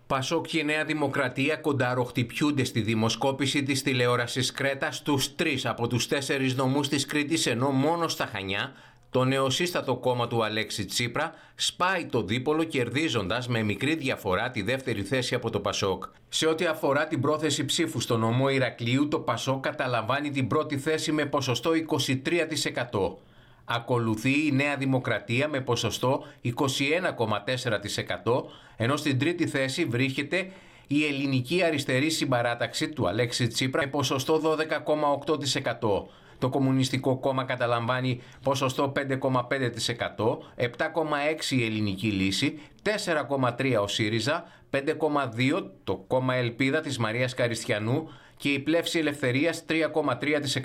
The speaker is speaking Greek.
Πασόκ και η Νέα Δημοκρατία κονταροχτυπιούνται στη δημοσκόπηση της τηλεόρασης Κρέτα στους 3 από τους 4 νομούς της Κρήτης, ενώ μόνο στα Χανιά το νεοσύστατο κόμμα του Αλέξη Τσίπρα σπάει το δίπολο, κερδίζοντας με μικρή διαφορά τη δεύτερη θέση από το Πασόκ. Σε ό,τι αφορά την πρόθεση ψήφου στο νομό Ηρακλείου, το Πασόκ καταλαμβάνει την πρώτη θέση με ποσοστό 23%. Ακολουθεί η Νέα Δημοκρατία με ποσοστό 21,4%, ενώ στην τρίτη θέση βρίσκεται η Ελληνική Αριστερή Συμπαράταξη του Αλέξη Τσίπρα με ποσοστό 12,8%. Το Κομμουνιστικό Κόμμα καταλαμβάνει ποσοστό 5,5%, 7,6% η Ελληνική Λύση, 4,3% ο ΣΥΡΙΖΑ, 5,2% το Κόμμα Ελπίδα της Μαρίας Καριστιανού και η Πλεύση Ελευθερίας 3,3%.